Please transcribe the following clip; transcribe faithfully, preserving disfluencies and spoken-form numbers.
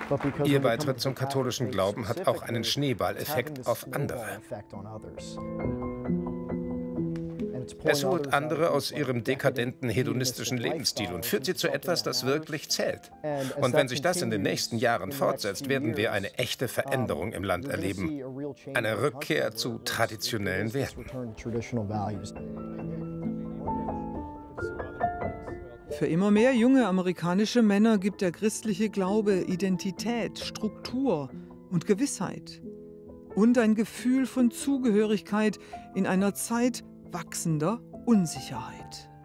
Ihr Beitritt zum katholischen Glauben hat auch einen Schneeballeffekt auf andere. Es holt andere aus ihrem dekadenten, hedonistischen Lebensstil und führt sie zu etwas, das wirklich zählt. Und wenn sich das in den nächsten Jahren fortsetzt, werden wir eine echte Veränderung im Land erleben. Eine Rückkehr zu traditionellen Werten. Für immer mehr junge amerikanische Männer gibt der christliche Glaube Identität, Struktur und Gewissheit. Und ein Gefühl von Zugehörigkeit in einer Zeit wachsender Unsicherheit.